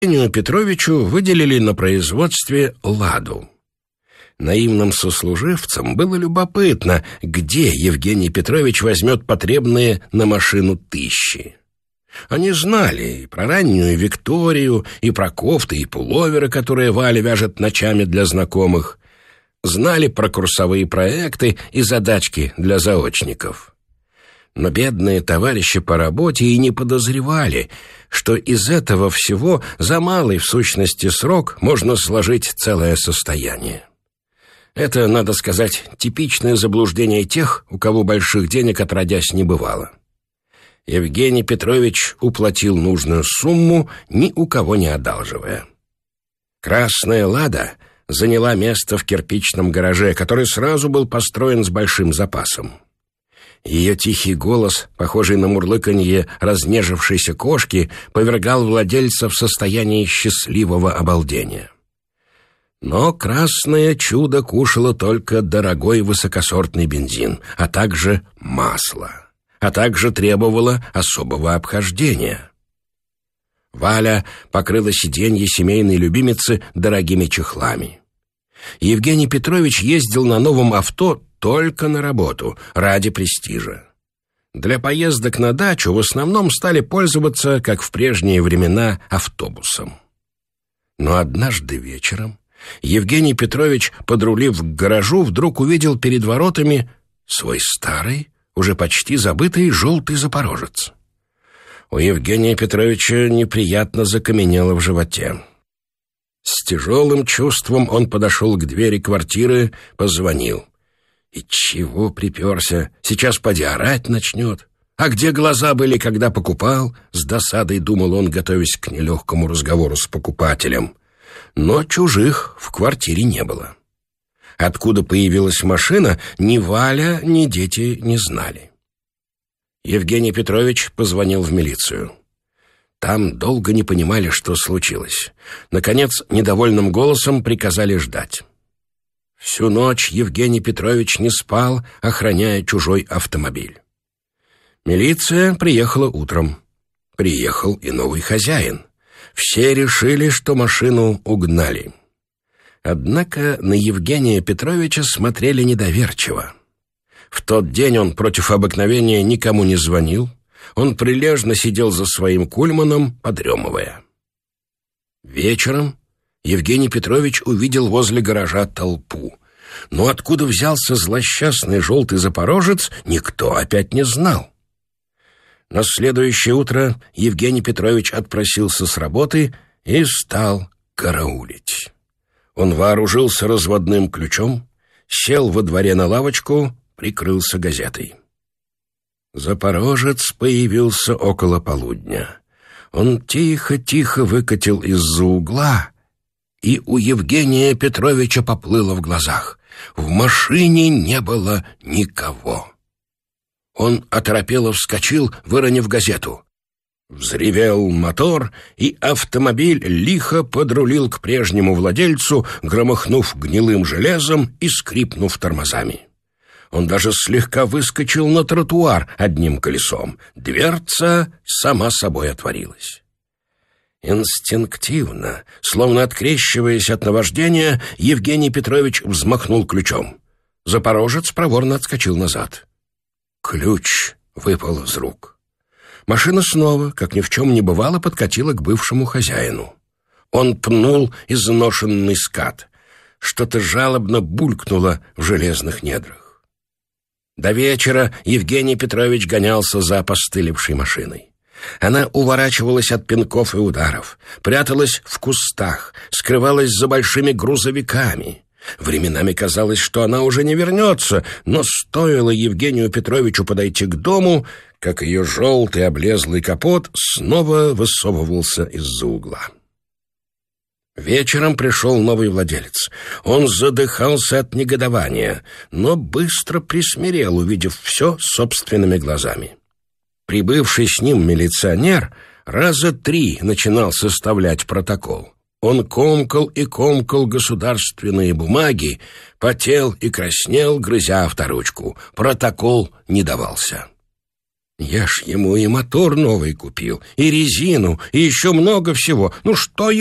Евгению Петровичу выделили на производстве «Ладу». Наивным сослуживцам было любопытно, где Евгений Петрович возьмет потребные на машину тысячи. Они знали и про раннюю Викторию, и про кофты и пуловеры, которые Валя вяжет ночами для знакомых. Знали про курсовые проекты и задачки для заочников. Но бедные товарищи по работе и не подозревали, что из этого всего за малый в сущности срок можно сложить целое состояние. Это, надо сказать, типичное заблуждение тех, у кого больших денег отродясь не бывало. Евгений Петрович уплатил нужную сумму, ни у кого не одалживая. «Красная Лада» заняла место в кирпичном гараже, который сразу был построен с большим запасом. Ее тихий голос, похожий на мурлыканье разнежившейся кошки, повергал владельца в состояние счастливого обалдения. Но красное чудо кушало только дорогой высокосортный бензин, а также масло, а также требовало особого обхождения. Валя покрыла сиденье семейной любимицы дорогими чехлами. Евгений Петрович ездил на новом авто только на работу, ради престижа. Для поездок на дачу в основном стали пользоваться, как в прежние времена, автобусом. Но однажды вечером Евгений Петрович, подрулив к гаражу, вдруг увидел перед воротами свой старый, уже почти забытый желтый запорожец. У Евгения Петровича неприятно закаменело в животе. С тяжелым чувством он подошел к двери квартиры, позвонил. И чего приперся? Сейчас поди орать начнет. А где глаза были, когда покупал? С досадой думал он, готовясь к нелегкому разговору с покупателем. Но чужих в квартире не было. Откуда появилась машина, ни Валя, ни дети не знали. Евгений Петрович позвонил в милицию. Там долго не понимали, что случилось. Наконец, недовольным голосом приказали ждать. Всю ночь Евгений Петрович не спал, охраняя чужой автомобиль. Милиция приехала утром. Приехал и новый хозяин. Все решили, что машину угнали. Однако на Евгения Петровича смотрели недоверчиво. В тот день он против обыкновения никому не звонил. Он прилежно сидел за своим кульманом, подремывая. Вечером Евгений Петрович увидел возле гаража толпу. Но откуда взялся злосчастный желтый запорожец, никто опять не знал. На следующее утро Евгений Петрович отпросился с работы и стал караулить. Он вооружился разводным ключом, сел во дворе на лавочку, прикрылся газетой. Запорожец появился около полудня. Он тихо-тихо выкатил из-за угла, и у Евгения Петровича поплыло в глазах. В машине не было никого. Он оторопело вскочил, выронив газету. Взревел мотор, и автомобиль лихо подрулил к прежнему владельцу, громыхнув гнилым железом и скрипнув тормозами. Он даже слегка выскочил на тротуар одним колесом. Дверца сама собой отворилась. Инстинктивно, словно открещиваясь от наваждения, Евгений Петрович взмахнул ключом. Запорожец проворно отскочил назад. Ключ выпал из рук. Машина снова, как ни в чем не бывало, подкатила к бывшему хозяину. Он пнул изношенный скат. Что-то жалобно булькнуло в железных недрах. До вечера Евгений Петрович гонялся за опостылевшей машиной. Она уворачивалась от пинков и ударов, пряталась в кустах, скрывалась за большими грузовиками. Временами казалось, что она уже не вернется, но стоило Евгению Петровичу подойти к дому, как ее желтый облезлый капот снова высовывался из-за угла. Вечером пришел новый владелец. Он задыхался от негодования, но быстро присмирел, увидев все собственными глазами. Прибывший с ним милиционер раза 3 начинал составлять протокол. Он комкал и комкал государственные бумаги, потел и краснел, грызя авторучку. Протокол не давался. Я ж ему и мотор новый купил, и резину, и еще много всего. Ну что